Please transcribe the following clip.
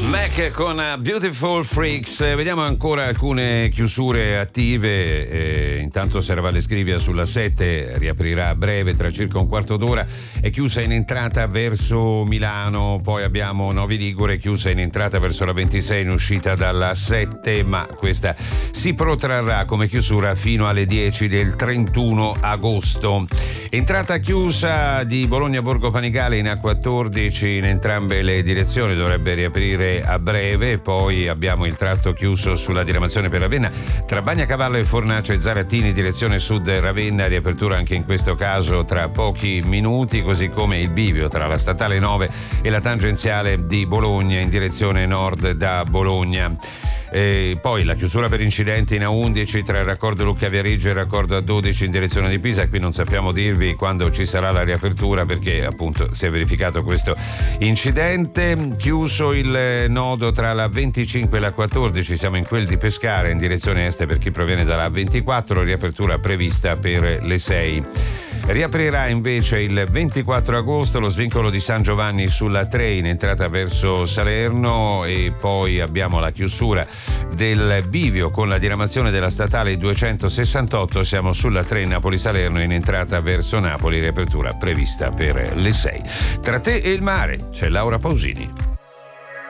Mac con Beautiful Freaks. Vediamo ancora alcune chiusure attive. Intanto Serravalle Scrivia sulla 7 riaprirà a breve, tra circa un quarto d'ora. È chiusa in entrata verso Milano. Poi abbiamo Novi Ligure, chiusa in entrata verso la 26 in uscita dalla 7, ma questa si protrarrà come chiusura fino alle 10 del 31 agosto. Entrata chiusa di Bologna Borgo Panigale in A14 in entrambe le direzioni, dovrebbe riaprire a breve. Poi abbiamo il tratto chiuso sulla diramazione per Ravenna tra Bagnacavallo e Fornace Zarattini direzione sud Ravenna, riapertura anche in questo caso tra pochi minuti, così come il bivio tra la statale 9 e la tangenziale di Bologna in direzione nord da Bologna. Poi la chiusura per incidenti in A11 tra il raccordo Lucca Viareggio e il raccordo A12 in direzione di Pisa. Qui non sappiamo dirvi quando ci sarà la riapertura perché appunto si è verificato questo incidente. Chiuso il nodo tra la 25 e la 14, siamo in quel di Pescara in direzione est per chi proviene dalla 24, riapertura prevista per le 6. Riaprirà invece il 24 agosto lo svincolo di San Giovanni sulla 3 in entrata verso Salerno, e poi abbiamo la chiusura del bivio con la diramazione della statale 268, siamo sulla 3 Napoli-Salerno in entrata verso Napoli, riapertura prevista per le 6. Tra te e il mare c'è Laura Pausini.